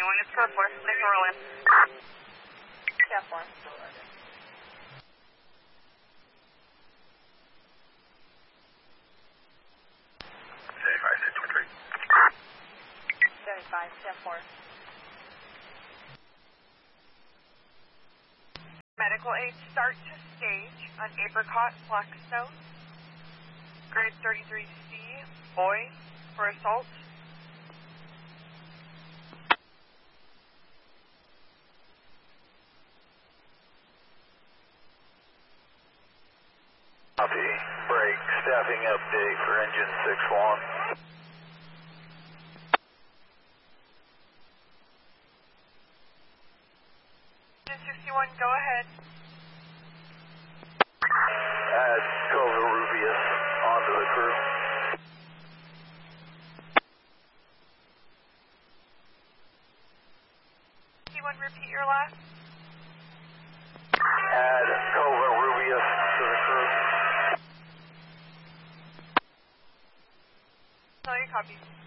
when it's code 4. Thanks for rolling. Step 4. Step 4. Medical aid start to stage on Apricot Blackstone. Grade 33C, boy, for assault. Copy. Break. Staffing update for engine 6-1. Engine 61, go ahead. Add Cova Rubius onto the crew. 61, repeat your last. Add Cova Rubius to the crew. Tell you copy.